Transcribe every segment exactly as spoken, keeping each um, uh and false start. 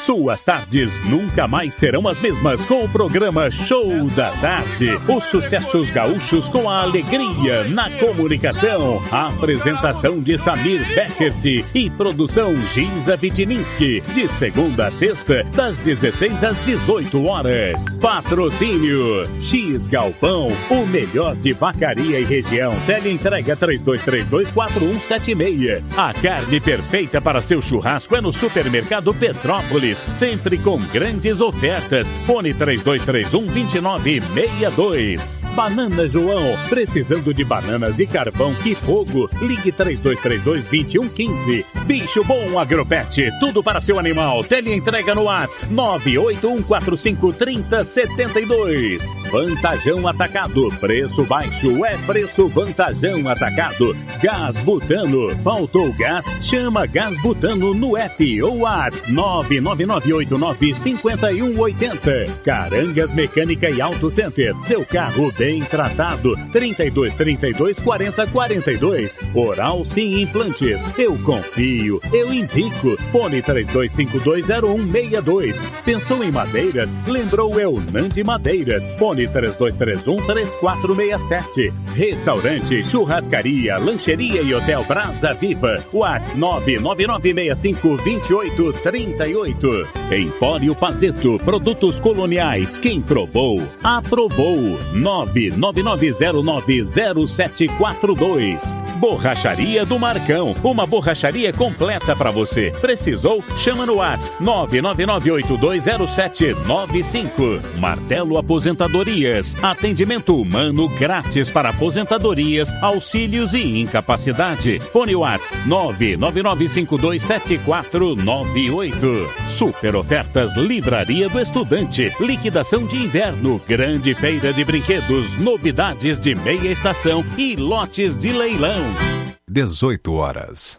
Suas tardes nunca mais serão as mesmas com o programa Show da Tarde. Os sucessos gaúchos com a alegria na comunicação. A apresentação de Samir Beckert e produção Giza Vitininski. De segunda a sexta, das dezesseis às dezoito horas. Patrocínio X Galpão, o melhor de Vacaria e região. Teleentrega três dois três dois, quatro um sete seis. A carne perfeita para seu churrasco é no Supermercado Petrópolis, sempre com grandes ofertas. Fone três dois três um, dois nove seis dois. Banana João, precisando de bananas e carvão que fogo? Ligue três dois três dois, dois um um cinco. Bicho Bom Agropet, tudo para seu animal. Teleentrega no WhatsApp nove oito um quatro cinco, três zero sete dois. Vantajão Atacado, preço baixo é preço Vantajão Atacado. Gás Butano, faltou gás? Chama Gás Butano no app ou WhatsApp nove nove nove oito nove cinco um oito zero. Carangas Mecânica e Auto Center, seu carro bem tratado. trinta e dois, trinta e dois, quarenta, quarenta e dois. Oral Sim Implantes, eu confio, eu indico. Fone três dois cinco dois zero um seis dois. Pensou em madeiras? Lembrou Eunandi Madeiras. Fone três dois três um, três quatro seis sete. Restaurante, churrascaria, lancheria e hotel Brasa Viva. WhatsApp nove nove nove seis cinco, dois oito três oito. Empório Pazeto, produtos coloniais. Quem provou, aprovou. nove nove nove zero nove zero sete quatro dois. Borracharia do Marcão, uma borracharia completa para você. Precisou? Chama no WhatsApp nove nove nove oito dois zero sete nove cinco. Martelo Aposentadorias, atendimento humano grátis para aposentadorias, auxílios e incapacidade. Fone WhatsApp nove nove nove cinco dois sete quatro nove oito. Super ofertas Livraria do Estudante, liquidação de inverno, grande feira de brinquedos, novidades de meia estação e lotes de leilão. dezoito horas.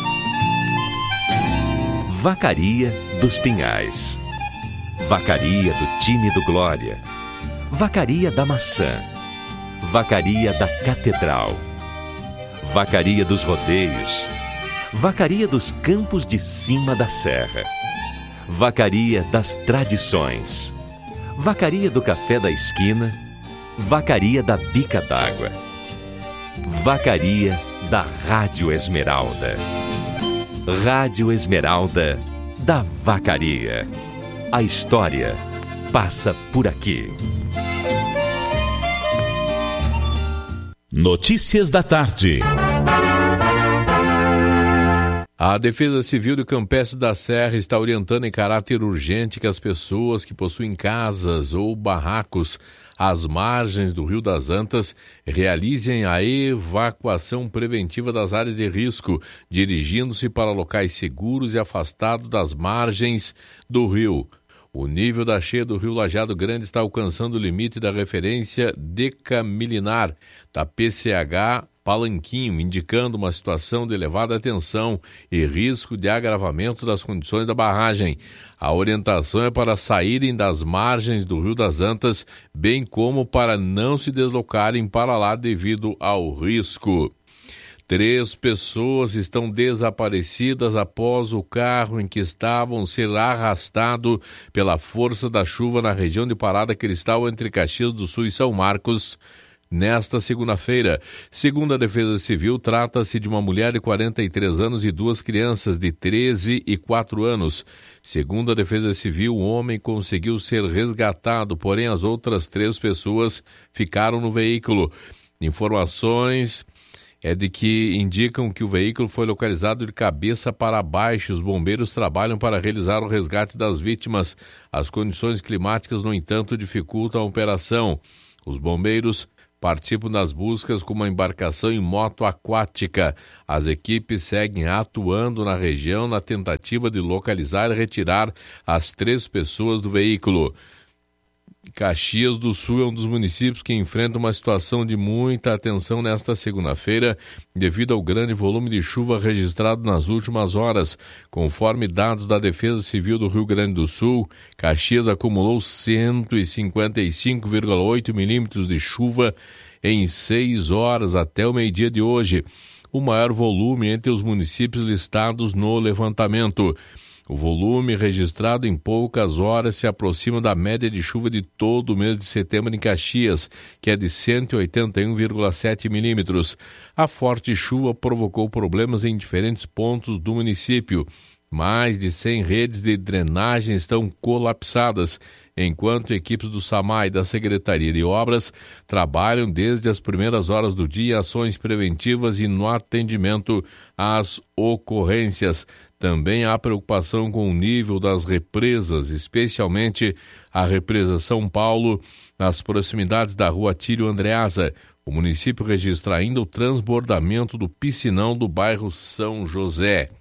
Vacaria dos Pinhais. Vacaria do time do Glória. Vacaria da Maçã. Vacaria da Catedral. Vacaria dos Rodeios. Vacaria dos Campos de Cima da Serra. Vacaria das Tradições. Vacaria do Café da Esquina. Vacaria da Bica d'Água. Vacaria da Rádio Esmeralda. Rádio Esmeralda da Vacaria. A história passa por aqui. Notícias da tarde. A Defesa Civil do Campestre da Serra está orientando em caráter urgente que as pessoas que possuem casas ou barracos às margens do Rio das Antas realizem a evacuação preventiva das áreas de risco, dirigindo-se para locais seguros e afastados das margens do rio. O nível da cheia do Rio Lajeado Grande está alcançando o limite da referência decamilinar da P C H Palanquinho, indicando uma situação de elevada tensão e risco de agravamento das condições da barragem. A orientação é para saírem das margens do Rio das Antas, bem como para não se deslocarem para lá devido ao risco. Três pessoas estão desaparecidas após o carro em que estavam ser arrastado pela força da chuva na região de Parada Cristal entre Caxias do Sul e São Marcos, nesta segunda-feira. Segundo a Defesa Civil, trata-se de uma mulher de quarenta e três anos e duas crianças de treze e quatro anos. Segundo a Defesa Civil, o homem conseguiu ser resgatado, porém as outras três pessoas ficaram no veículo. Informações é de que indicam que o veículo foi localizado de cabeça para baixo. Os bombeiros trabalham para realizar o resgate das vítimas. As condições climáticas, no entanto, dificultam a operação. Os bombeiros participam das buscas com uma embarcação em moto aquática. As equipes seguem atuando na região na tentativa de localizar e retirar as três pessoas do veículo. Caxias do Sul é um dos municípios que enfrenta uma situação de muita atenção nesta segunda-feira, devido ao grande volume de chuva registrado nas últimas horas. Conforme dados da Defesa Civil do Rio Grande do Sul, Caxias acumulou cento e cinquenta e cinco vírgula oito milímetros de chuva em seis horas até o meio-dia de hoje, o maior volume entre os municípios listados no levantamento. O volume registrado em poucas horas se aproxima da média de chuva de todo o mês de setembro em Caxias, que é de cento e oitenta e um vírgula sete milímetros. A forte chuva provocou problemas em diferentes pontos do município. Mais de cem redes de drenagem estão colapsadas, enquanto equipes do SAMAI e da Secretaria de Obras trabalham desde as primeiras horas do dia em ações preventivas e no atendimento às ocorrências. Também há preocupação com o nível das represas, especialmente a represa São Paulo, nas proximidades da rua Tírio Andreasa. O município registra ainda o transbordamento do piscinão do bairro São José.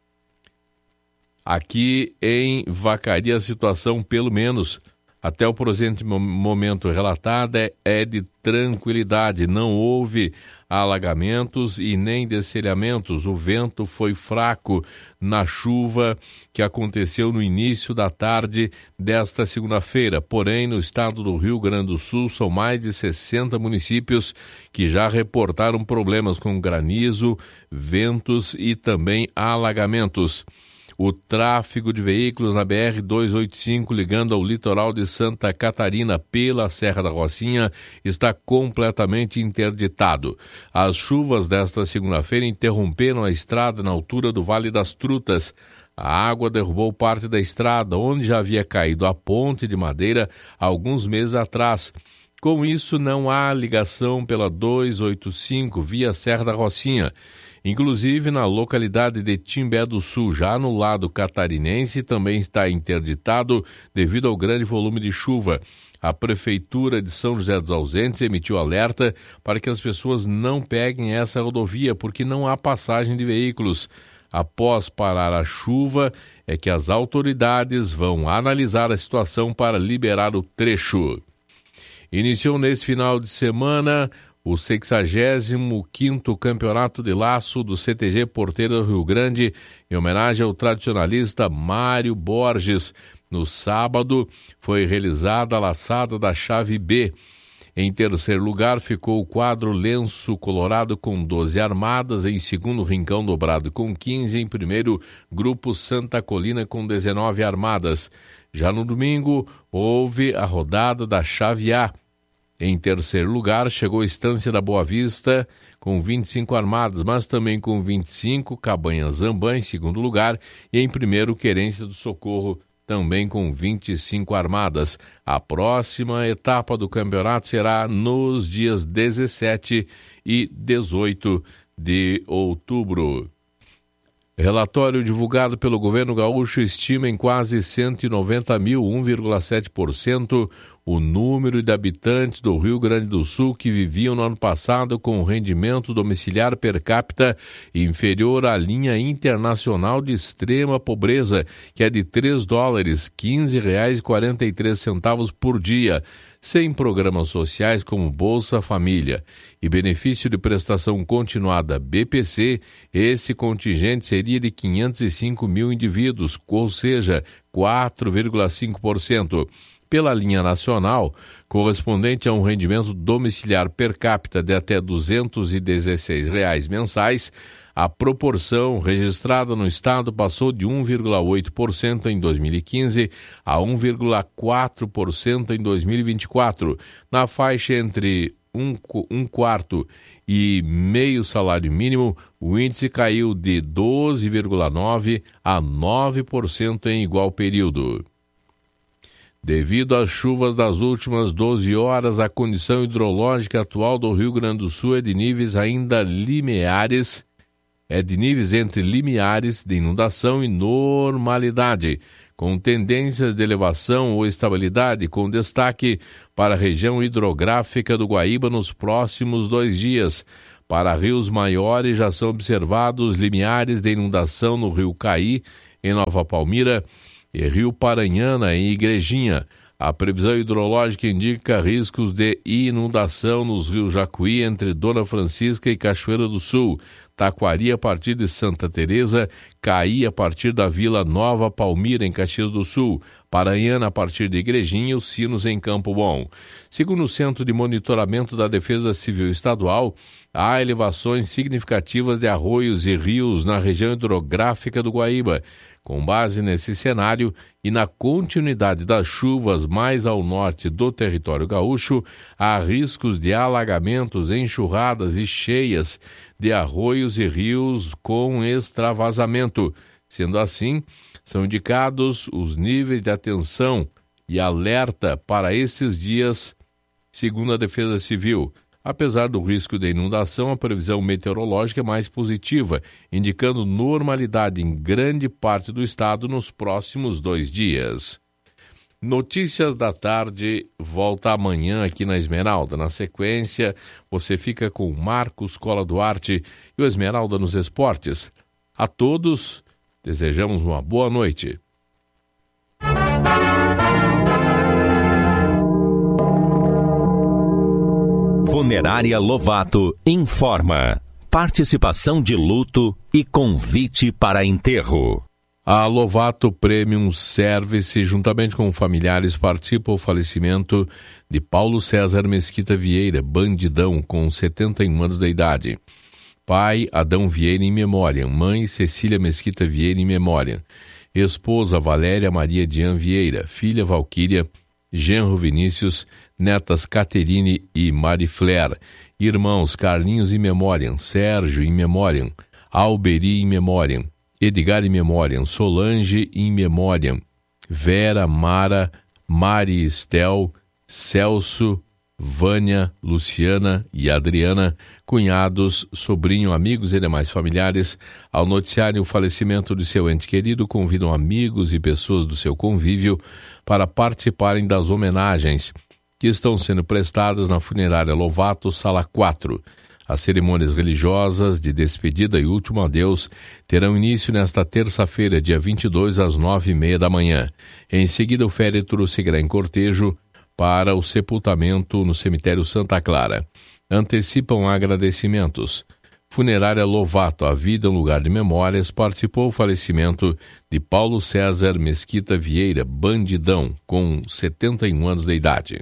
Aqui em Vacaria a situação, pelo menos até o presente momento relatada, é de tranquilidade. Não houve alagamentos e nem descelhamentos. O vento foi fraco na chuva que aconteceu no início da tarde desta segunda-feira. Porém, no estado do Rio Grande do Sul, são mais de sessenta municípios que já reportaram problemas com granizo, ventos e também alagamentos. O tráfego de veículos na B R duzentos e oitenta e cinco ligando ao litoral de Santa Catarina pela Serra da Rocinha está completamente interditado. As chuvas desta segunda-feira interromperam a estrada na altura do Vale das Trutas. A água derrubou parte da estrada, onde já havia caído a ponte de madeira alguns meses atrás. Com isso, não há ligação pela duzentos e oitenta e cinco via Serra da Rocinha. Inclusive, na localidade de Timbé do Sul, já no lado catarinense, também está interditado devido ao grande volume de chuva. A Prefeitura de São José dos Ausentes emitiu alerta para que as pessoas não peguem essa rodovia, porque não há passagem de veículos. Após parar a chuva, é que as autoridades vão analisar a situação para liberar o trecho. Iniciou nesse final de semana o sexagésimo quinto Campeonato de Laço do C T G Porteira do Rio Grande, em homenagem ao tradicionalista Mário Borges. No sábado, foi realizada a laçada da chave B. Em terceiro lugar, ficou o quadro Lenço Colorado com doze armadas, em segundo, Rincão Dobrado com quinze, em primeiro, Grupo Santa Colina com dezenove armadas. Já no domingo, houve a rodada da chave A. Em terceiro lugar, chegou a Estância da Boa Vista com vinte e cinco armadas, mas também com vinte e cinco, Cabanha Zambã em segundo lugar, e em primeiro, Querência do Socorro, também com vinte e cinco armadas. A próxima etapa do campeonato será nos dias dezessete e dezoito de outubro. Relatório divulgado pelo governo gaúcho estima em quase cento e noventa mil, um vírgula sete por cento, o número de habitantes do Rio Grande do Sul que viviam no ano passado com rendimento domiciliar per capita inferior à linha internacional de extrema pobreza, que é de três dólares, quinze reais e quarenta e três centavos por dia, sem programas sociais como Bolsa Família e benefício de prestação continuada B P C. Esse contingente seria de quinhentos e cinco mil indivíduos, ou seja, quatro vírgula cinco por cento. Pela linha nacional, correspondente a um rendimento domiciliar per capita de até duzentos e dezesseis reais mensais, a proporção registrada no estado passou de um vírgula oito por cento em dois mil e quinze a um vírgula quatro por cento em dois mil e vinte e quatro. Na faixa entre um, um quarto e meio salário mínimo, o índice caiu de doze vírgula nove por cento a nove por cento em igual período. Devido às chuvas das últimas doze horas, a condição hidrológica atual do Rio Grande do Sul é de níveis ainda limiares, é de níveis entre limiares de inundação e normalidade, com tendências de elevação ou estabilidade, com destaque para a região hidrográfica do Guaíba nos próximos dois dias. Para rios maiores já são observados limiares de inundação no Rio Caí, em Nova Palmira, e Rio Paranhana, em Igrejinha. A previsão hidrológica indica riscos de inundação nos rios Jacuí, entre Dona Francisca e Cachoeira do Sul, Taquari a partir de Santa Teresa, Caí a partir da Vila Nova Palmira, em Caxias do Sul, Paranhana a partir de Igrejinha e os Sinos em Campo Bom. Segundo o Centro de Monitoramento da Defesa Civil Estadual, há elevações significativas de arroios e rios na região hidrográfica do Guaíba, Com base nesse cenário e na continuidade das chuvas mais ao norte do território gaúcho, há riscos de alagamentos, enxurradas e cheias de arroios e rios com extravasamento. Sendo assim, são indicados os níveis de atenção e alerta para esses dias, segundo a Defesa Civil. Apesar do risco de inundação, a previsão meteorológica é mais positiva, indicando normalidade em grande parte do estado nos próximos dois dias. Notícias da Tarde volta amanhã aqui na Esmeralda. Na sequência, você fica com Marcos Cola Duarte e o Esmeralda nos Esportes. A todos, desejamos uma boa noite. Funerária Lovato informa. Participação de luto e convite para enterro. A Lovato Premium Service, juntamente com familiares, participa do falecimento de Paulo César Mesquita Vieira, bandidão, com setenta e um anos de idade. Pai, Adão Vieira em memória. Mãe, Cecília Mesquita Vieira em memória. Esposa, Valéria Maria Dian Vieira. Filha, Valquíria. Genro, Vinícius. Netas, Caterine e Marifler. Irmãos, Carlinhos em memória. Sérgio em memória. Alberi em memória. Edgar em memória. Solange em memória. Vera, Mara, Mari Estel, Celso, Vânia, Luciana e Adriana, cunhados, sobrinho, amigos e demais familiares, ao noticiarem o falecimento de seu ente querido, convidam amigos e pessoas do seu convívio para participarem das homenagens que estão sendo prestadas na Funerária Lovato, Sala quatro. As cerimônias religiosas de despedida e último adeus terão início nesta terça-feira, dia vinte e dois, às nove e meia da manhã. Em seguida, o féretro seguirá em cortejo para o sepultamento no cemitério Santa Clara. Antecipam agradecimentos. Funerária Lovato, a vida em lugar de memórias, participou do falecimento de Paulo César Mesquita Vieira, bandidão, com setenta e um anos de idade.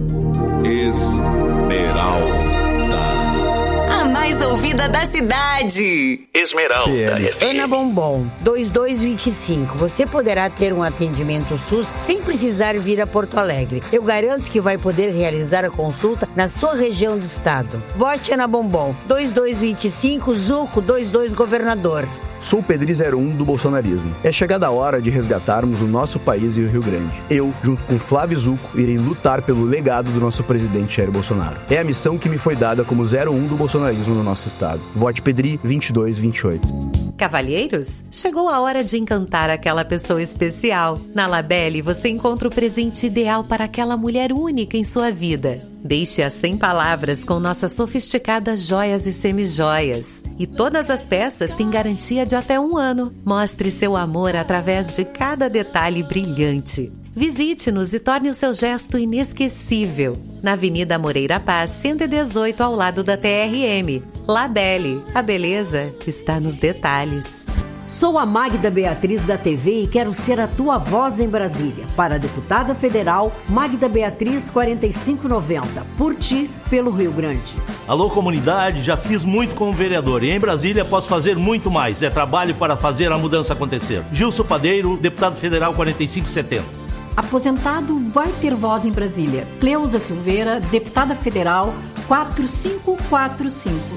Esmeralda. A mais ouvida da cidade. Esmeralda F M. Ana Bombom, dois dois dois cinco. Você poderá ter um atendimento S U S sem precisar vir a Porto Alegre. Eu garanto que vai poder realizar a consulta na sua região do estado. Vote Ana Bombom, dois dois dois cinco, Zuco dois dois Governador. Sou o Pedri zero um do bolsonarismo. É chegada a hora de resgatarmos o nosso país e o Rio Grande. Eu, junto com Flávio Zucco, irei lutar pelo legado do nosso presidente Jair Bolsonaro. É a missão que me foi dada como zero um do bolsonarismo no nosso estado. Vote Pedri vinte e dois vinte e oito. Cavalheiros, chegou a hora de encantar aquela pessoa especial. Na Labelle você encontra o presente ideal para aquela mulher única em sua vida. Deixe-a sem palavras com nossas sofisticadas joias e semijoias. E todas as peças têm garantia de até um ano. Mostre seu amor através de cada detalhe brilhante. Visite-nos e torne o seu gesto inesquecível. Na Avenida Moreira Paz, cento e dezoito, ao lado da T R M. Labelle, a beleza está nos detalhes. Sou a Magda Beatriz da T V e quero ser a tua voz em Brasília. Para a deputada federal, Magda Beatriz quarenta e cinco noventa. Por ti, pelo Rio Grande. Alô, comunidade, já fiz muito como vereador e em Brasília posso fazer muito mais. É trabalho para fazer a mudança acontecer. Gilson Padeiro, deputado federal quarenta e cinco setenta. Aposentado vai ter voz em Brasília. Cleusa Silveira, deputada federal quatro cinco quatro cinco.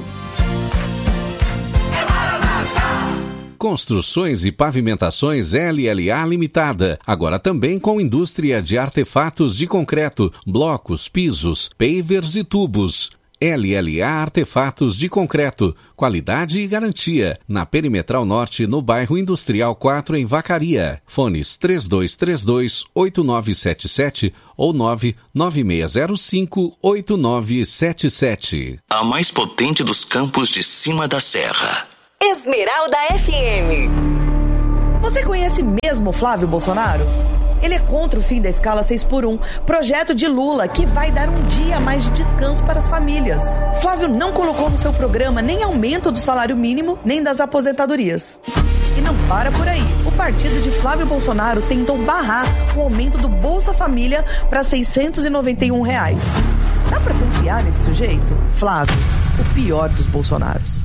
Construções e Pavimentações L L A Limitada, agora também com indústria de artefatos de concreto, blocos, pisos, pavers e tubos. L L A Artefatos de Concreto, qualidade e garantia. Na Perimetral Norte, no bairro Industrial quatro, em Vacaria. Fones três dois três dois, oito nove sete sete ou nove nove seis zero cinco, oito nove sete sete. A mais potente dos campos de cima da serra. Esmeralda F M. Você conhece mesmo Flávio Bolsonaro? Ele é contra o fim da escala seis por um, projeto de Lula que vai dar um dia a mais de descanso para as famílias. Flávio não colocou no seu programa nem aumento do salário mínimo, nem das aposentadorias. E não para por aí. O partido de Flávio Bolsonaro tentou barrar o aumento do Bolsa Família para seiscentos e noventa e um reais. Dá para confiar nesse sujeito? Flávio, o pior dos Bolsonaros.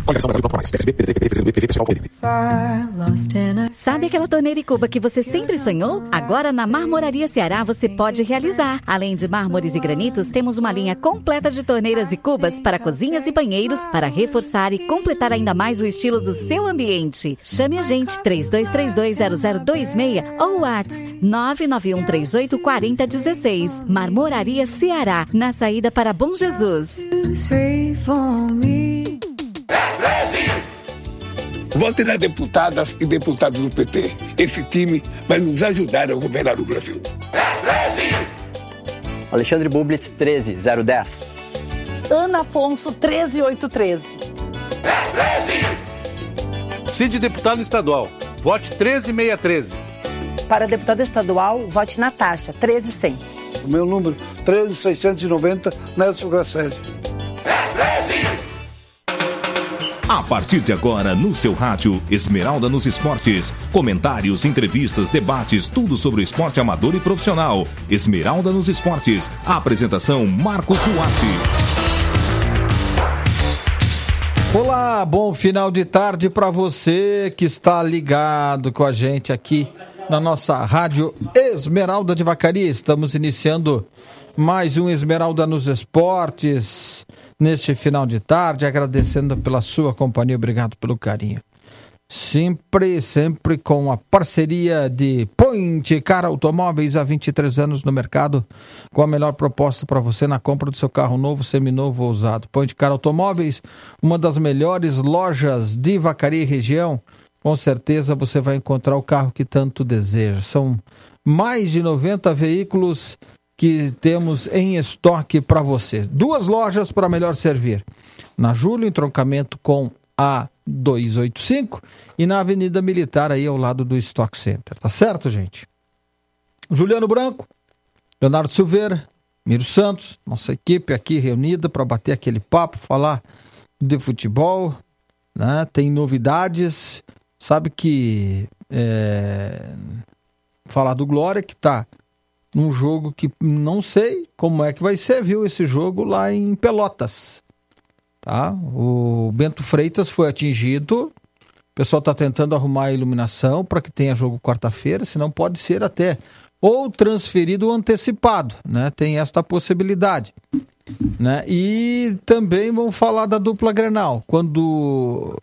Sabe aquela torneira e cuba que você sempre sonhou? Agora na Marmoraria Ceará você pode realizar. Além de mármores e granitos, temos uma linha completa de torneiras e cubas para cozinhas e banheiros para reforçar e completar ainda mais o estilo do seu ambiente. Chame a gente três dois três dois zero zero dois seis ou WhatsApp nove nove um três oito quatro zero um seis. Marmoraria Ceará, na saída para Bom Jesus. Vote nas deputadas e deputados do P T. Esse time vai nos ajudar a governar o Brasil. Alexandre Bublitz, treze zero dez. Ana Afonso, treze oito treze. Cid Deputado Estadual, vote treze seiscentos e treze. Para deputada estadual, vote Natasha, treze cem. O meu número, treze seiscentos e noventa, Nelson Grasselli. A partir de agora, no seu rádio, Esmeralda nos Esportes. Comentários, entrevistas, debates, tudo sobre o esporte amador e profissional. Esmeralda nos Esportes. A apresentação, Marcos Duarte. Olá, bom final de tarde para você que está ligado com a gente aqui na nossa rádio Esmeralda de Vacaria. Estamos iniciando mais um Esmeralda nos Esportes neste final de tarde, agradecendo pela sua companhia, obrigado pelo carinho. Sempre, sempre com a parceria de Point Car Automóveis, há vinte e três anos no mercado, com a melhor proposta para você na compra do seu carro novo, seminovo ou usado. Point Car Automóveis, uma das melhores lojas de Vacaria e região. Com certeza você vai encontrar o carro que tanto deseja. São mais de noventa veículos que temos em estoque para você. Duas lojas para melhor servir. Na Júlio, entroncamento com a duzentos e oitenta e cinco e na Avenida Militar, aí ao lado do Stock Center. Tá certo, gente? Juliano Branco, Leonardo Silveira, Miro Santos, nossa equipe aqui reunida para bater aquele papo, falar de futebol, né? Tem novidades. Sabe que é... falar do Glória, que tá num jogo que não sei como é que vai ser, viu? Esse jogo lá em Pelotas, tá? O Bento Freitas foi atingido, o pessoal está tentando arrumar a iluminação para que tenha jogo quarta-feira, senão pode ser até ou transferido ou antecipado, né? Tem esta possibilidade, né? E também vamos falar da dupla Grenal. Quando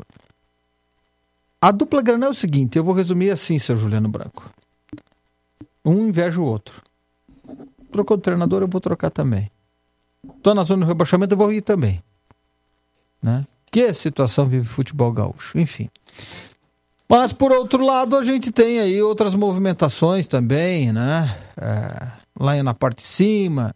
a dupla Grenal é o seguinte, eu vou resumir assim, seu Juliano Branco. Um inveja o outro. Trocou o treinador, eu vou trocar também. Tô na zona do rebaixamento, eu vou ir também. Né? Que situação vive o futebol gaúcho, enfim. Mas, por outro lado, a gente tem aí outras movimentações também, né? É, lá na parte de cima,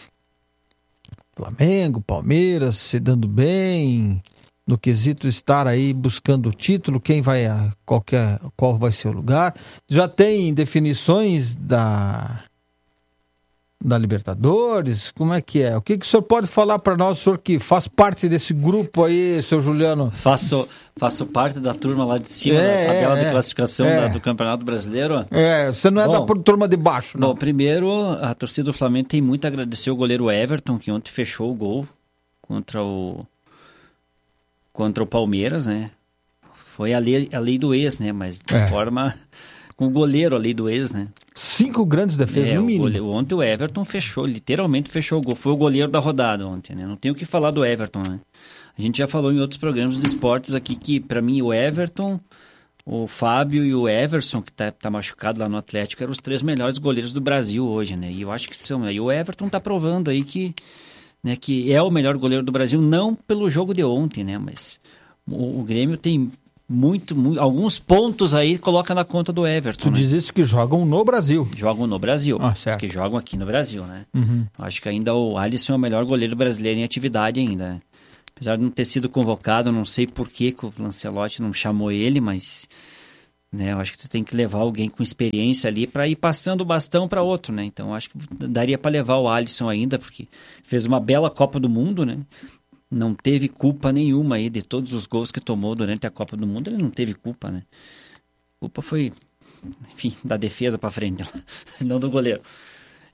Flamengo, Palmeiras se dando bem, no quesito estar aí buscando o título, quem vai a qualquer, qual vai ser o lugar. Já tem definições da da Libertadores, como é que é? O que, que o senhor pode falar para nós, o senhor que faz parte desse grupo aí, seu Juliano? Faço, faço parte da turma lá de cima, é, da tabela é, de classificação é. da, do Campeonato Brasileiro. É, você não é bom, da turma de baixo, não? Bom, primeiro, a torcida do Flamengo tem muito a agradecer o goleiro Everton, que ontem fechou o gol contra o contra o Palmeiras, né? Foi a lei, a lei do ex, né? Mas de é. forma... com o goleiro, a lei do ex, né? Cinco grandes defesas, é, no mínimo. Goleiro, ontem o Everton fechou, literalmente fechou o gol. Foi o goleiro da rodada ontem, né? Não tem o que falar do Everton, né? A gente já falou em outros programas de esportes aqui que, pra mim, o Everton, o Fábio e o Everson, que tá, tá machucado lá no Atlético, eram os três melhores goleiros do Brasil hoje, né? E eu acho que são. E o Everton tá provando aí que, né, que é o melhor goleiro do Brasil, não pelo jogo de ontem, né? Mas o, o Grêmio tem... Muito, muito, alguns pontos aí coloca na conta do Everton. Tu né? diz isso que jogam no Brasil. Jogam no Brasil. Ah, certo. Os que jogam aqui no Brasil, né? Uhum. Acho que ainda o Alisson é o melhor goleiro brasileiro em atividade ainda, né? Apesar de não ter sido convocado, não sei por que o Lancelotti não chamou ele, mas né, eu acho que tu tem que levar alguém com experiência ali para ir passando o bastão para outro, né? Então acho que daria para levar o Alisson ainda, porque fez uma bela Copa do Mundo, né? Não teve culpa nenhuma aí de todos os gols que tomou durante a Copa do Mundo, ele não teve culpa, né? A culpa foi, enfim, da defesa para frente, não do goleiro.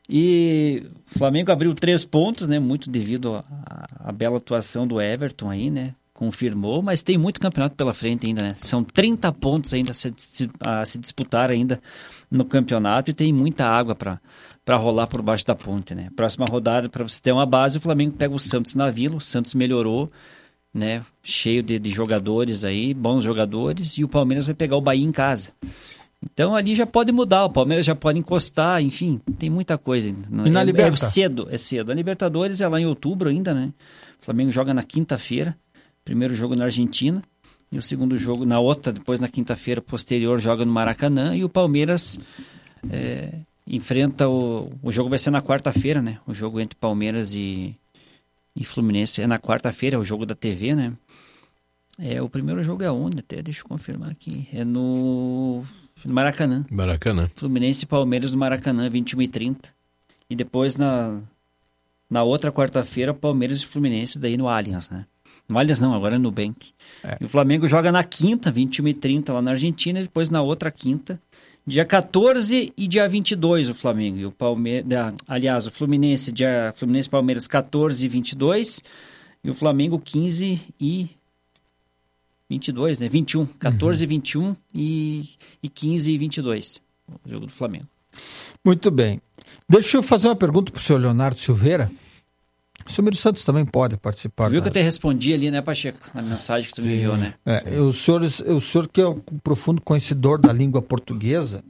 E o Flamengo abriu três pontos, né? Muito devido à bela atuação do Everton aí, né? Confirmou, mas tem muito campeonato pela frente ainda, né? São trinta pontos ainda a se, a se disputar ainda no campeonato e tem muita água para para rolar por baixo da ponte, né? Próxima rodada, para você ter uma base, o Flamengo pega o Santos na Vila, o Santos melhorou, né? Cheio de, de jogadores aí, bons jogadores, e o Palmeiras vai pegar o Bahia em casa. Então ali já pode mudar, o Palmeiras já pode encostar, enfim, tem muita coisa. E na é, Liberta? É cedo, é cedo. A Libertadores é lá em outubro ainda, né? O Flamengo joga na quinta-feira, primeiro jogo na Argentina, e o segundo jogo na outra, depois na quinta-feira posterior, joga no Maracanã, e o Palmeiras é, enfrenta o... O jogo vai ser na quarta-feira, né? O jogo entre Palmeiras e, e Fluminense é na quarta-feira, é o jogo da T V, né? É, o primeiro jogo é onde? Até deixa eu confirmar aqui. É no... No Maracanã. Maracanã. Fluminense e Palmeiras no Maracanã, vinte e uma e trinta. E depois, na, na outra quarta-feira, Palmeiras e Fluminense, daí no Allianz, né? No Allianz não, agora é no Nubank. É. E o Flamengo joga na quinta, vinte e uma e trinta, lá na Argentina, e depois na outra quinta, dia quatorze e dia vinte e dois, o Flamengo. E o Palmeiras, aliás, o Fluminense, dia Fluminense e Palmeiras, quatorze e vinte e dois, e o Flamengo, quinze e vinte e dois, né? vinte e um. quatorze e vinte e um e, e quinze e vinte e dois. O jogo do Flamengo. Muito bem. Deixa eu fazer uma pergunta para o senhor Leonardo Silveira. O senhor Miro Santos também pode participar. Viu da... que eu te respondi ali, né, Pacheco? A mensagem que tu me enviou, né? É, o, senhor, o senhor que é um profundo conhecedor da língua portuguesa,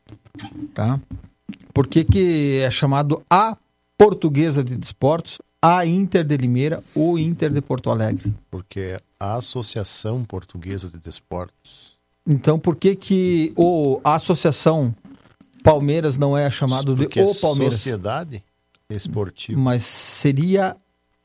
tá? Por que que é chamado a Portuguesa de Desportos, a Inter de Limeira ou Inter de Porto Alegre? Porque a Associação Portuguesa de Desportos. Então, por que que o, a Associação Palmeiras não é chamado de Porque o Palmeiras? Sociedade Esportiva. Mas seria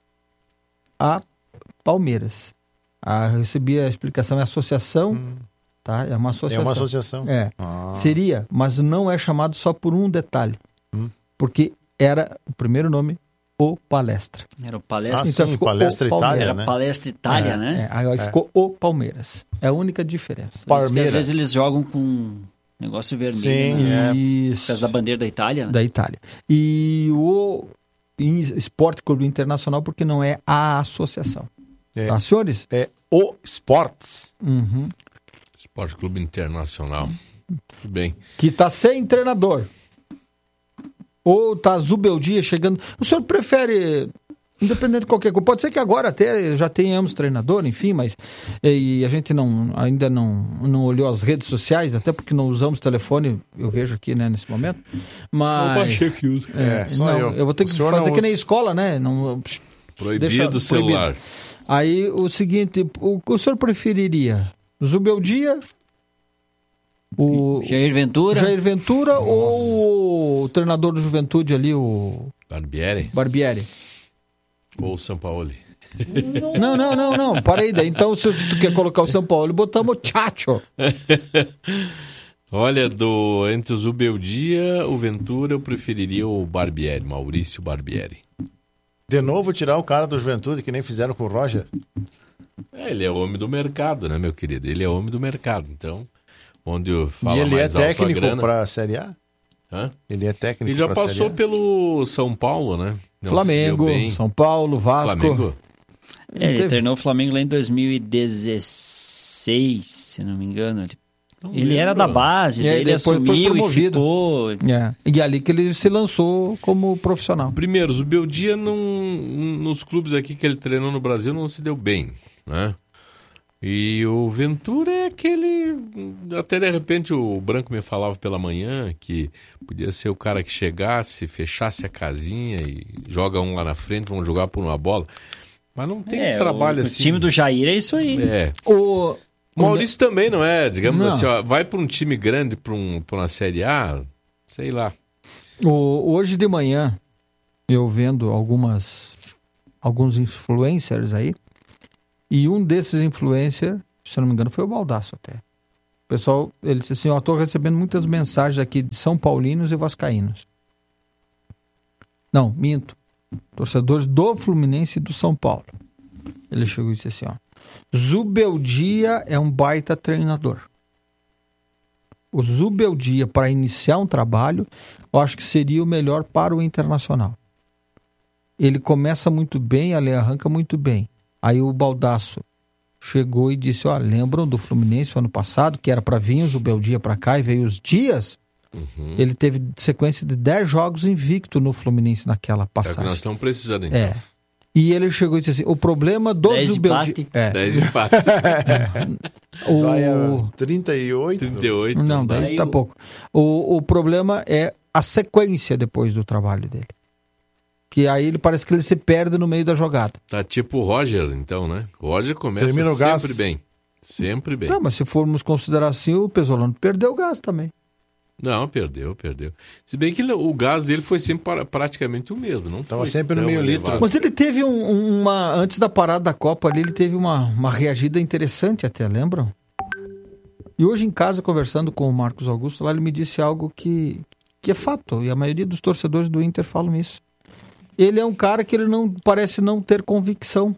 a Palmeiras. Ah, eu recebi a explicação, é associação, hum. tá? É uma associação. É uma associação. É. Ah. Seria, mas não é chamado só por um detalhe. Hum. Porque era o primeiro nome, o Palestra. Era o Palestra. Ah, então sim, Palestra Itália, Era né? Palestra Itália, é, né? É, agora é. ficou o Palmeiras. É a única diferença. Por isso que às vezes eles jogam com negócio vermelho, sim, né? É. Isso. Por causa da bandeira da Itália, né? Da Itália. E o Esporte Clube Internacional, porque não é a associação. É. Tá, senhores? É o Sports. Uhum. Esporte Clube Internacional. Tudo bem. Que tá sem treinador. Ou tá Zubeldia chegando. O senhor prefere, independente de qualquer coisa, pode ser que agora até já tenhamos treinador, enfim, mas e a gente não, ainda não, não olhou as redes sociais, até porque não usamos telefone, eu vejo aqui, né, nesse momento. Mas... Eu baixei que usa. É, é só não, eu. Eu vou ter que fazer que nem escola, né? Não, proibido o celular. Proibido. Aí o seguinte, o, o senhor preferiria Zubeldia, o Jair Ventura, Jair Ventura ou o treinador do Juventude ali, o Barbieri? Barbieri. Ou o Sampaoli? Não, não, não, não. Para aí, daí. Então, se tu quer colocar o São Paulo, botamos o Chacho. Olha, do, entre o Zubeldia, o Ventura, eu preferiria o Barbieri, Maurício Barbieri. De novo tirar o cara do Juventude, que nem fizeram com o Roger? É, ele é homem do mercado, né, meu querido? Ele é homem do mercado, então... Onde eu falo e ele mais é técnico para a Série A? Hã? Ele é técnico Ele já pra passou Série A? pelo São Paulo, né? Não Flamengo, São Paulo, Vasco. Flamengo? É, ele treinou o Flamengo lá em dois mil e dezesseis, se não me engano. Ele, ele era da base, daí ele assumiu e ficou... É. E ali que ele se lançou como profissional. Primeiro, o Beldia não, nos clubes aqui que ele treinou no Brasil não se deu bem, né? E o Ventura é aquele... Até de repente o Branco me falava pela manhã que podia ser o cara que chegasse, fechasse a casinha e joga um lá na frente, vão jogar por uma bola. Mas não tem é, um trabalho o, assim. O time do Jair é isso aí. É. O Maurício o... também não é, digamos não. assim, ó, vai para um time grande, para um, uma Série A, sei lá. O, hoje de manhã, eu vendo algumas alguns influencers aí, e um desses influencers, se eu não me engano, foi o Baldasso até. O pessoal, ele disse assim, ó, estou recebendo muitas mensagens aqui de São Paulinos e Vascaínos. Não, minto. Torcedores do Fluminense e do São Paulo. Ele chegou e disse assim, ó, Zubeldia é um baita treinador. o Zubeldia para iniciar um trabalho, eu acho que seria o melhor para o Internacional. Ele começa muito bem, ele arranca muito bem. Aí o Baldasso chegou e disse, ó, lembram do Fluminense ano passado, que era para vir o Zubeldia para cá e veio os Dias? Uhum. Ele teve sequência de dez jogos invicto no Fluminense naquela passagem. É o que nós estamos precisando, então. É. E ele chegou e disse assim, o problema do Zubeldia... É. dez empates. É. O... Vai a trinta e oito? trinta e oito. Não, daí tá pouco. O, o problema é a sequência depois do trabalho dele. Que aí ele parece que ele se perde no meio da jogada. Tá tipo o Roger, então, né? O Roger começa Termina o sempre gás. bem. Sempre bem. Não, mas se formos considerar assim, o Pesolano perdeu o gás também. Não, perdeu, perdeu. Se bem que ele, o gás dele foi sempre pra, praticamente o mesmo. Não Tava foi sempre no tão meio elevado. litro. Mas ele teve um, uma... Antes da parada da Copa ali, ele teve uma, uma reagida interessante até, lembram? E hoje em casa, conversando com o Marcos Augusto, lá ele me disse algo que, que é fato. E a maioria dos torcedores do Inter falam isso. Ele é um cara que ele não parece não ter convicção.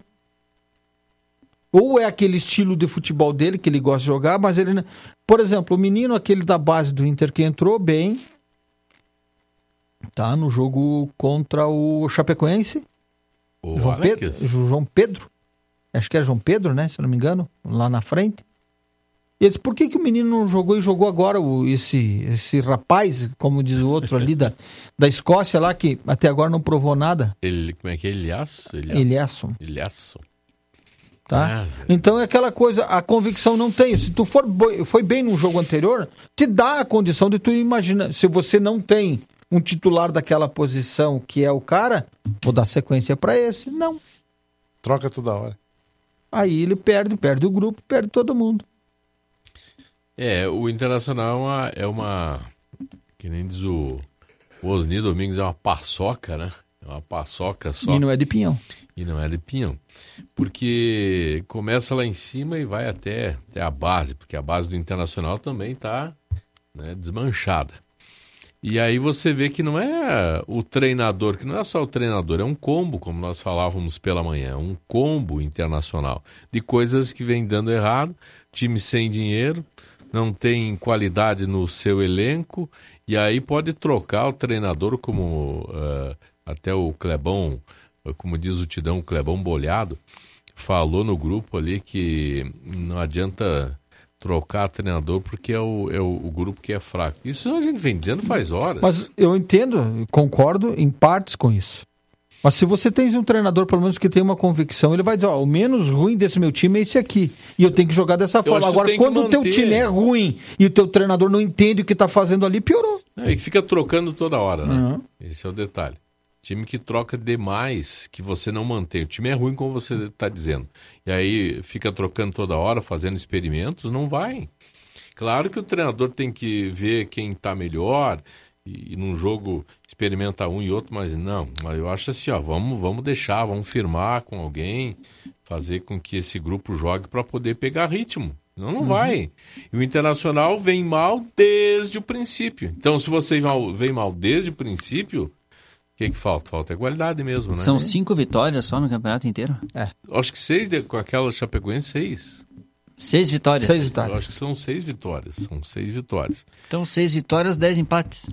Ou é aquele estilo de futebol dele que ele gosta de jogar, mas ele não... Por exemplo, o menino aquele da base do Inter que entrou bem, tá no jogo contra o Chapecoense. O João Alex? Pedro, João Pedro. Acho que era João Pedro, né? Se eu não me engano, lá na frente. E ele disse, por que, que o menino não jogou e jogou agora o, esse, esse rapaz, como diz o outro ali da, da Escócia lá, que até agora não provou nada? Ele, como é que é? Eliasson? Eliasson. Eliasson. Tá? Ah, então é aquela coisa, a convicção não tem. Se tu for boi, foi bem no jogo anterior, te dá a condição de tu imaginar. Se você não tem um titular daquela posição que é o cara, vou dar sequência para esse. Não. Troca toda hora. Aí ele perde, perde o grupo, perde todo mundo. É, o Internacional é uma, é uma que nem diz o, o Osni Domingos, é uma paçoca, né? É uma paçoca só. E não é de pinhão. E não é de pinhão. Porque começa lá em cima e vai até, até a base, porque a base do Internacional também está, né, desmanchada. E aí você vê que não é o treinador, que não é só o treinador, é um combo, como nós falávamos pela manhã, um combo internacional de coisas que vem dando errado, time sem dinheiro, não tem qualidade no seu elenco, e aí pode trocar o treinador, como uh, até o Clebão, como diz o Tidão, o Clebão Bolhado, falou no grupo ali que não adianta trocar treinador porque é o, é o, o grupo que é fraco. Isso a gente vem dizendo faz horas. Mas eu entendo, concordo em partes com isso. Mas se você tem um treinador, pelo menos, que tem uma convicção, ele vai dizer, ó, o menos ruim desse meu time é esse aqui. E eu tenho que jogar dessa forma. Agora, quando o teu time é ruim e o teu treinador não entende o que está fazendo ali, piorou. É, e fica trocando toda hora, né? Uhum. Esse é o detalhe. Time que troca demais, que você não mantém. O time é ruim, como você está dizendo. E aí fica trocando toda hora, fazendo experimentos, não vai. Claro que o treinador tem que ver quem está melhor e, e num jogo experimenta um e outro, mas não. Mas eu acho assim, ó, vamos, vamos deixar, vamos firmar com alguém, fazer com que esse grupo jogue para poder pegar ritmo. Não, não uhum. vai. E o Internacional vem mal desde o princípio. Então, se você vem mal desde o princípio... O que, que falta? Falta qualidade mesmo, né? São cinco vitórias só no campeonato inteiro? É. Acho que seis, de, com aquela Chapecoense, seis. Seis vitórias? Seis vitórias. Eu acho que são seis vitórias. São seis vitórias. Então, seis vitórias, dez empates.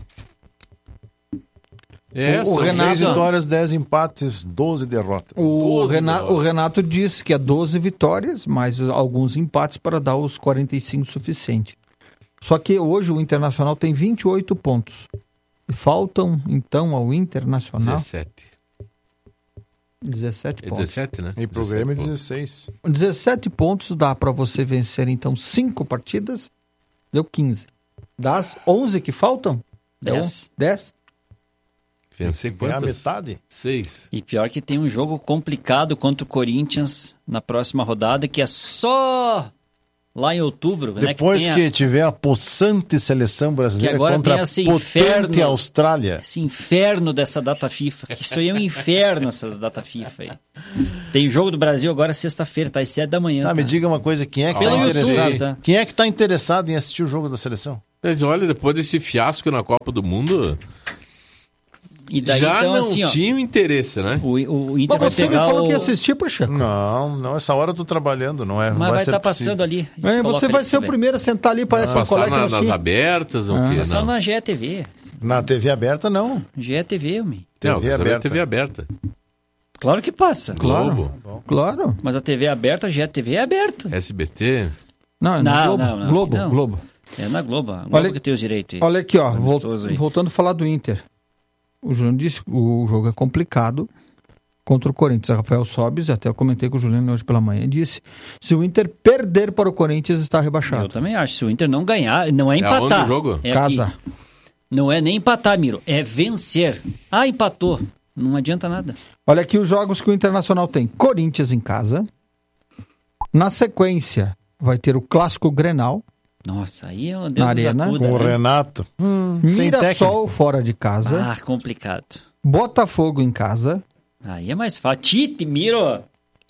É, o, são o Renato, seis vitórias, dez empates, doze derrotas. O, doze Renato, derrotas. o Renato disse que é doze vitórias, mais alguns empates para dar os quarenta e cinco suficiente. Só que hoje o Internacional tem vinte e oito pontos. Faltam, então, ao Internacional... dezessete. dezessete pontos. É dezessete, né? E pro Grêmio, dezesseis. dezessete pontos dá para você vencer, então, cinco partidas. Deu quinze. Das onze que faltam? dez. dez. Vencer quantas? A metade? seis. E pior que tem um jogo complicado contra o Corinthians na próxima rodada, que é só... lá em outubro, depois né, que, que a... tiver a possante seleção brasileira agora contra tem esse a potente inferno, Austrália. Esse inferno dessa data FIFA. Isso aí é um inferno, essas data FIFA aí. Tem jogo do Brasil agora sexta-feira, tá às sete da manhã. Tá, tá? me diga uma coisa, quem é que Pelo tá YouTube, interessado? tá? Quem é que tá interessado em assistir o jogo da seleção? Mas olha, depois desse fiasco na Copa do Mundo, E daí, Já então, não assim, ó, tinha o interesse, né? O, o Inter Mas vai você me pegar falou o... que ia assistir, Pacheco. Não, não, essa hora eu tô trabalhando, não é? Mas vai vai ser estar possível. passando ali. A gente É, coloca você ali vai pra ser o ver. primeiro a sentar ali, parece um Passar colega na, no nas Chile. abertas ou o Ah. quê? Passar Não. na G E T V. Na T V aberta, não. G E T V, homem. Não, T V aberta. aberta. T V aberta. Claro que passa. Globo. Claro. Mas a T V aberta, a G E T V é aberta. S B T. Não, é no Não, Globo. não, não. Globo, Não. Globo. É na Globo. A Globo Olha- que tem os direitos. Olha aqui, ó, Tá vol- amistoso aí. voltando a falar do Inter. O Juliano disse que o jogo é complicado contra o Corinthians. Rafael Sobis, até eu comentei com o Juliano hoje pela manhã, disse: se o Inter perder para o Corinthians, está rebaixado. Eu também acho. Se o Inter não ganhar, não é empatar. aonde o jogo? É Casa. aqui. Não é nem empatar, Miro. É vencer. Ah, empatou. Não adianta nada. Olha aqui os jogos que o Internacional tem. Corinthians em casa. Na sequência, vai ter o Clássico Grenal. Nossa, aí é uma Na Deus Arena, acuda, Com o né? Renato. Hum, sem Mirassol fora de casa. Ah, complicado. Botafogo em casa. Aí é mais fácil. Tite, Miro.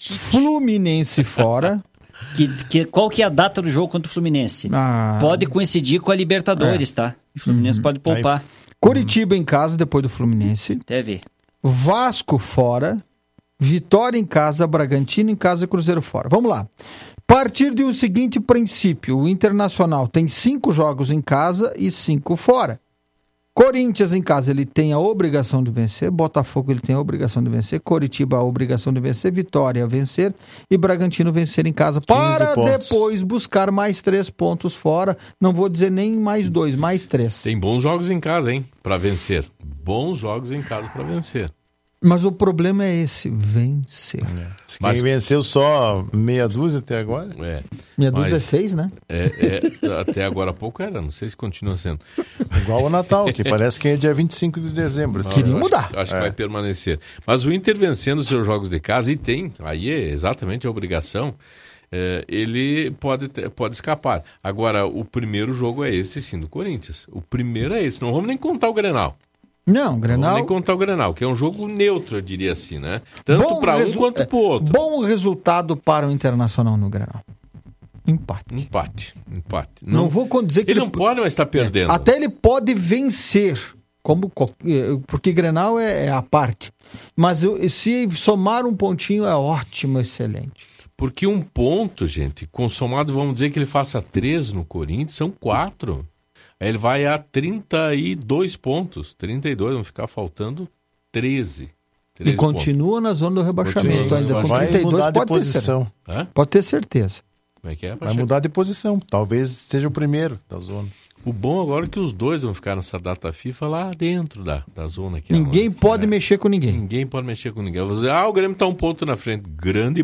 Fluminense fora. Que, que, qual que é a data do jogo contra o Fluminense? Ah. Pode coincidir com a Libertadores, tá? O Fluminense pode poupar. Curitiba em casa, depois do Fluminense. Até ver. Vasco fora. Vitória em casa, Bragantino em casa e Cruzeiro fora. Vamos lá. Partir de um seguinte princípio: o Internacional tem cinco jogos em casa e cinco fora. Corinthians em casa ele tem a obrigação de vencer, Botafogo ele tem a obrigação de vencer, Coritiba a obrigação de vencer, Vitória a vencer e Bragantino vencer em casa para pontos. depois buscar mais três pontos fora. Não vou dizer nem mais dois, mais três. Tem bons jogos em casa, hein? Pra vencer. Bons jogos em casa pra vencer. Mas o problema é esse, vencer. Se Mas- Quem venceu só meia dúzia até agora? É. Minha dúzia é Mas- seis, né? É, é, até agora há pouco era, não sei se continua sendo. Igual o Natal, que parece que é dia vinte e cinco de dezembro. assim. Queria Eu acho- mudar. Acho, que É. vai permanecer. Mas o Inter vencendo os seus jogos de casa, e tem, aí é exatamente a obrigação, é, ele pode, ter- pode escapar. Agora, o primeiro jogo é esse, sim, do Corinthians. O primeiro é esse. Não vamos nem contar o Grenal. Não, Não vamos Grenal. nem contar o Grenal, que é um jogo neutro, eu diria assim, né? Tanto Bom para um resu- quanto para o outro. Bom resultado para o Internacional no Grenal. Empate. Empate, empate. Não, vou con- dizer que ele, não pode mais estar perdendo. Até ele pode vencer, como co- eh, porque Grenal é, é a parte. Mas eu- se somar um pontinho é ótimo, excelente. Porque um ponto, gente, consomado, vamos dizer que ele faça três no Corinthians, são quatro. Aí ele vai a trinta e dois pontos. trinta e dois, vão ficar faltando treze. E treze continua na zona do rebaixamento. Continua, Ainda com vai trinta e dois, mudar de pode ter, posição. certeza. Hã? Pode ter certeza. Como é que é, Vai Pacheco? mudar de posição. Talvez seja o primeiro da zona. O bom agora é que os dois vão ficar nessa data FIFA lá dentro da, da zona. Que é Ninguém lá. pode É. mexer com ninguém. Ninguém pode mexer com ninguém. Eu vou dizer, ah, o Grêmio está um ponto na frente. Grande.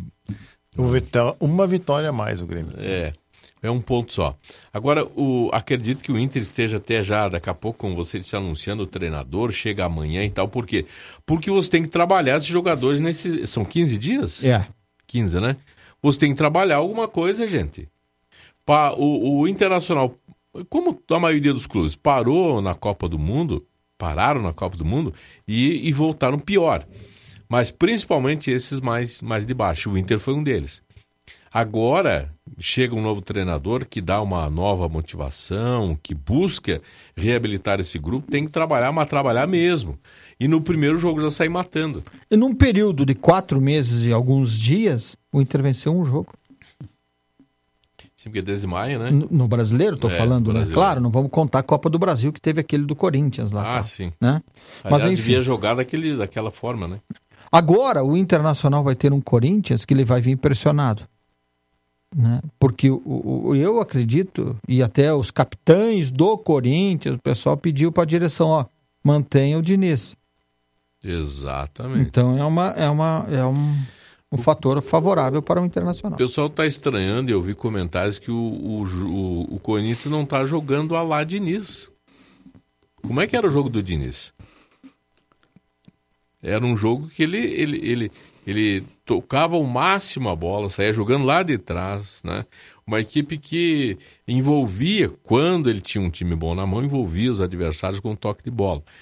O vitó- Uma vitória a mais o Grêmio. É. É um ponto só. Agora, o, acredito que o Inter esteja até já, daqui a pouco, como você disse, anunciando o treinador, chega amanhã e tal. Por quê? Porque você tem que trabalhar esses jogadores nesses... São quinze dias? É. quinze, né? Você tem que trabalhar alguma coisa, gente. Pa, o, o Internacional, como a maioria dos clubes, parou na Copa do Mundo, pararam na Copa do Mundo e, e voltaram pior. Mas principalmente esses mais, mais de baixo. O Inter foi um deles. Agora chega um novo treinador que dá uma nova motivação, que busca reabilitar esse grupo, tem que trabalhar, mas trabalhar mesmo. E no primeiro jogo já sair matando. E num período de quatro meses e alguns dias, o Inter venceu um jogo. Sim, porque é desde maio, né? No, no brasileiro, tô É, falando, né? brasileiro. Claro, não vamos contar a Copa do Brasil, que teve aquele do Corinthians lá. Ah, tá, sim. Né? Aliás, Mas enfim. devia jogar daquele, daquela forma, né? Agora, o Internacional vai ter um Corinthians que ele vai vir pressionado. Né? Porque o, o, eu acredito, e até os capitães do Corinthians, o pessoal pediu para a direção, ó, mantenha o Diniz. Exatamente. Então é, uma, é, uma, é um, um fator favorável para o O Internacional. pessoal está estranhando, e eu vi comentários que o, o, o, o Corinthians não está jogando a lá Diniz. Como é que era o jogo do Diniz? Era um jogo que ele, ele, ele, ele tocava ao máximo a bola, saía jogando lá de trás, né? Uma equipe que envolvia, quando ele tinha um time bom na mão, envolvia os adversários com um toque de bola.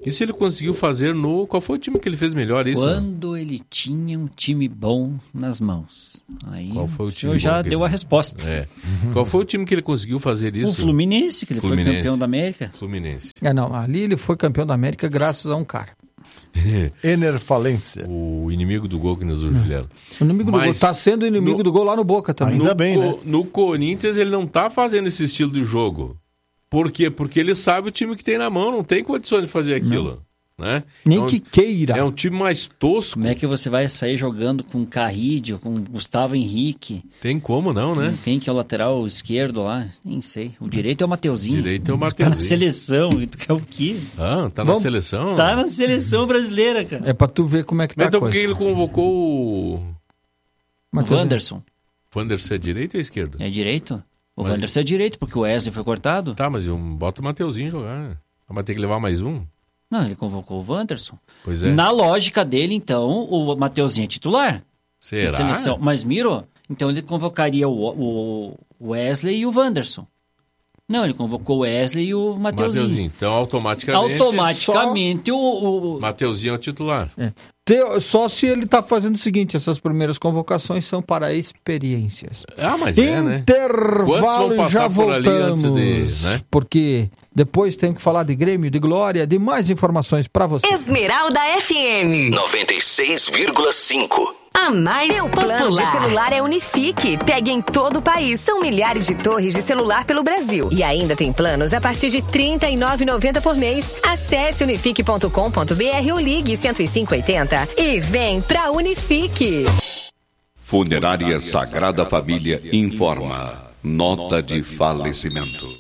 Isso ele conseguiu fazer no... Qual foi o time que ele fez melhor isso? Quando ele tinha um time bom nas mãos. Aí Qual foi o time o senhor já que deu ele... a resposta. É. Qual foi o time que ele conseguiu fazer isso? O Fluminense, que ele Fluminense. foi campeão da América. Fluminense. É, não, ali ele foi campeão da América graças a um cara. Ener Falência. O inimigo do gol que nos Juliano. O inimigo Mas do gol. Tá sendo inimigo no... do gol lá no Boca também. Ainda no bem, co... né? No Corinthians ele não tá fazendo esse estilo de jogo. Por quê? Porque ele sabe o time que tem na mão, não tem condições de fazer aquilo. Né? Nem é um, que queira. É um time mais tosco. Como é que você vai sair jogando com Carrídio, com Gustavo Henrique? Tem como não, né? Quem que é o lateral esquerdo lá? Nem sei. O direito é o Mateuzinho. O direito é o Mateuzinho. Tá na seleção, e tu quer o quê? Ah, tá Vamos... na seleção? Tá na seleção brasileira, cara. É pra tu ver como é que tá. Mas então a coisa. por que ele convocou o... O Wanderson. O Wanderson é direito ou esquerdo? É direito. O mas... Wanderson é direito, porque o Wesley foi cortado. Tá, mas eu boto o Mateuzinho jogar. Vai ter que levar mais um? Não, ele convocou o Wanderson. Pois é. Na lógica dele, então, o Mateuzinho é titular. Será? Seleção. Mas, Miro, então ele convocaria o, o Wesley e o Wanderson. Não, ele convocou o Wesley e o Mateuzinho. Mateuzinho. Então, automaticamente... Automaticamente, só... o, o... Mateuzinho é o titular. É. Só se ele tá fazendo o seguinte, essas primeiras convocações são para experiências. Ah, mas é, né? Intervalo e já voltamos. De, né? Porque depois tem que falar de Grêmio, de Glória, de mais informações para você. Esmeralda F M noventa e seis vírgula cinco. A mais Meu popular. plano de celular é Unifique. Pegue em todo o país. São milhares de torres de celular pelo Brasil. E ainda tem planos a partir de trinta e nove reais e noventa centavos por mês. Acesse unifique ponto com ponto b r ou ligue cento e cinco oitenta e vem pra Unifique. Funerária Sagrada Família informa. Nota de falecimento.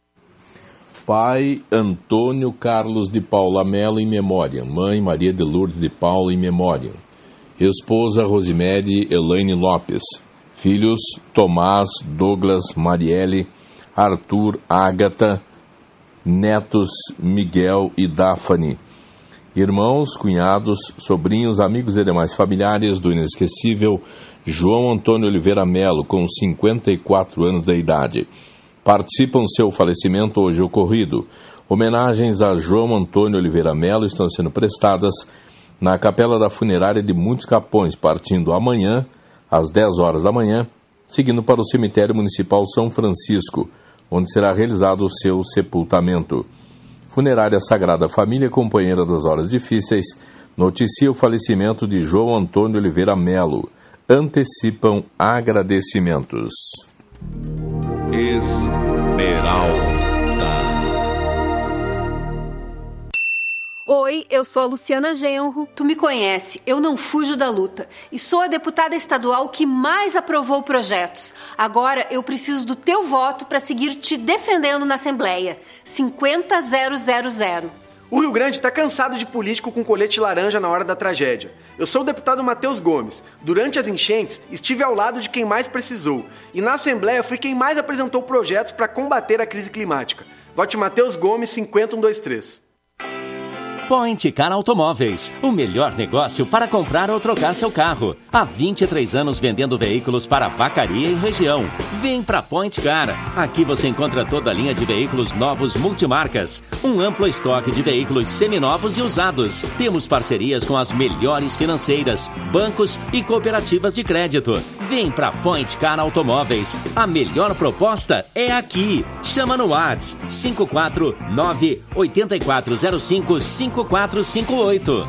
Pai Antônio Carlos de Paula Mello em memória. Mãe Maria de Lourdes de Paula em memória. Esposa Rosemary Elaine Lopes. Filhos Tomás, Douglas, Marielle, Arthur, Ágata. Netos Miguel e Daphne. Irmãos, cunhados, sobrinhos, amigos e demais familiares do inesquecível João Antônio Oliveira Melo, com cinquenta e quatro anos de idade. Participam do seu falecimento hoje ocorrido. Homenagens a João Antônio Oliveira Melo estão sendo prestadas na Capela da Funerária de Muitos Capões, partindo amanhã, às dez horas da manhã, seguindo para o Cemitério Municipal São Francisco, onde será realizado o seu sepultamento. Funerária Sagrada Família, companheira das horas difíceis, noticia o falecimento de João Antônio Oliveira Melo. Antecipam agradecimentos. Esmeralda. Oi, eu sou a Luciana Genro. Tu me conhece, eu não fujo da luta. E sou a deputada estadual que mais aprovou projetos. Agora eu preciso do teu voto para seguir te defendendo na Assembleia. cinquenta zero zero zero. O Rio Grande está cansado de político com colete laranja na hora da tragédia. Eu sou o deputado Matheus Gomes. Durante as enchentes, estive ao lado de quem mais precisou. E na Assembleia fui quem mais apresentou projetos para combater a crise climática. Vote Matheus Gomes cinquenta um dois três. Point Car Automóveis, o melhor negócio para comprar ou trocar seu carro. Há vinte e três anos vendendo veículos para Vacaria e região. Vem para Point Car. Aqui você encontra toda a linha de veículos novos multimarcas. Um amplo estoque de veículos seminovos e usados. Temos parcerias com as melhores financeiras, bancos e cooperativas de crédito. Vem para Point Car Automóveis. A melhor proposta é aqui. Chama no WhatsApp cinco quatro nove oito quatro zero cinco cinco quatro cinco oito.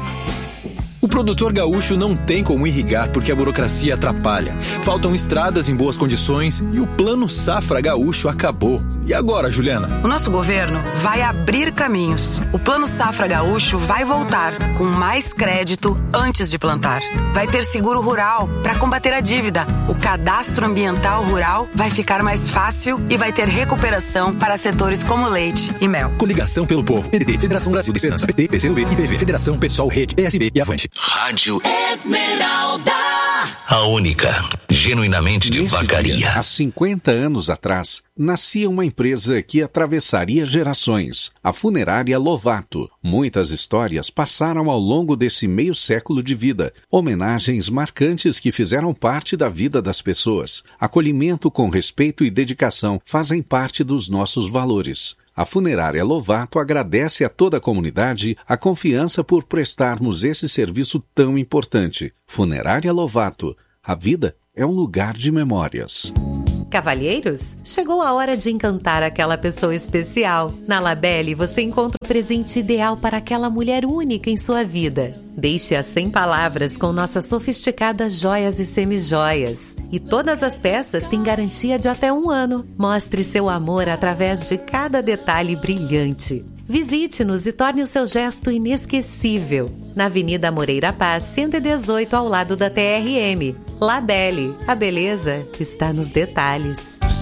O produtor gaúcho não tem como irrigar porque a burocracia atrapalha. Faltam estradas em boas condições e o Plano Safra Gaúcho acabou. E agora, Juliana? O nosso governo vai abrir caminhos. O Plano Safra Gaúcho vai voltar com mais crédito antes de plantar. Vai ter seguro rural para combater a dívida. O cadastro ambiental rural vai ficar mais fácil e vai ter recuperação para setores como leite e mel. Coligação pelo Povo. P D T, Federação Brasil de Esperança, P T, P C U B, I P V, Federação Pessoal, Rede, P S B e Avante. Rádio Esmeralda. A única, genuinamente de Vacaria. Há cinquenta anos atrás, nascia uma empresa que atravessaria gerações, a Funerária Lovato. Muitas histórias passaram ao longo desse meio século de vida, homenagens marcantes que fizeram parte da vida das pessoas. Acolhimento com respeito e dedicação fazem parte dos nossos valores. A Funerária Lovato agradece a toda a comunidade a confiança por prestarmos esse serviço tão importante. Funerária Lovato. A vida é um lugar de memórias. Cavalheiros, chegou a hora de encantar aquela pessoa especial. Na Labelle você encontra o presente ideal para aquela mulher única em sua vida. Deixe-a sem palavras com nossas sofisticadas joias e semijoias. E todas as peças têm garantia de até um ano. Mostre seu amor através de cada detalhe brilhante. Visite-nos e torne o seu gesto inesquecível. Na Avenida Moreira Paz, cento e dezoito, ao lado da T R M. Labelle, a beleza está nos detalhes.